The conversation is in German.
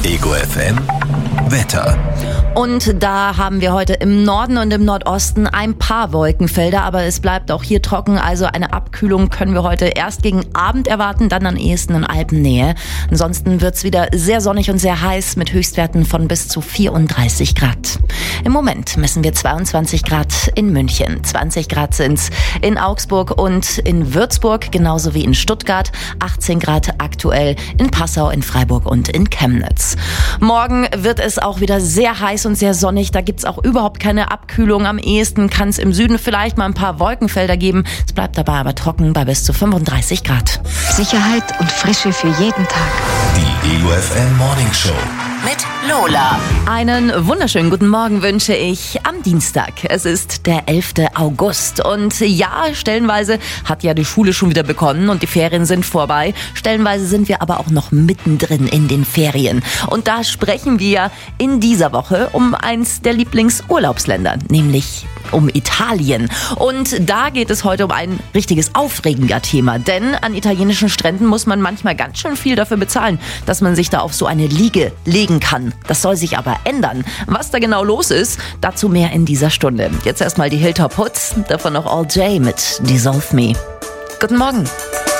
Ego FM Wetter. Und da haben wir heute im Norden und im Nordosten ein paar Wolkenfelder, aber es bleibt auch hier trocken, also eine Abkühlung können wir heute erst gegen Abend erwarten, dann am ehesten in Alpennähe. Ansonsten wird's wieder sehr sonnig und sehr heiß mit Höchstwerten von bis zu 34 Grad. Im Moment messen wir 22 Grad in München, 20 Grad sind's in Augsburg und in Würzburg, genauso wie in Stuttgart, 18 Grad aktuell in Passau, in Freiburg und in Chemnitz. Morgen wird es auch wieder sehr heiß und sehr sonnig, da gibt's auch überhaupt keine Abkühlung. Am ehesten kann es im Süden vielleicht mal ein paar Wolkenfelder geben. Es bleibt dabei aber trocken bei bis zu 35 Grad. Sicherheit und Frische für jeden Tag. Die Ego FM Morning Show. Mit Lola. Einen wunderschönen guten Morgen wünsche ich am Dienstag. Es ist der 11. August und ja, stellenweise hat ja die Schule schon wieder begonnen und die Ferien sind vorbei. Stellenweise sind wir aber auch noch mittendrin in den Ferien. Und da sprechen wir in dieser Woche um eins der Lieblingsurlaubsländer, nämlich um Italien. Und da geht es heute um ein richtiges aufregender Thema, denn an italienischen Stränden muss man manchmal ganz schön viel dafür bezahlen, dass man sich da auf so eine Liege legen kann. Das soll sich aber ändern. Was da genau los ist, dazu mehr in dieser Stunde. Jetzt erstmal die Hilltop Hoods, davon noch All J mit Dissolve Me. Guten Morgen.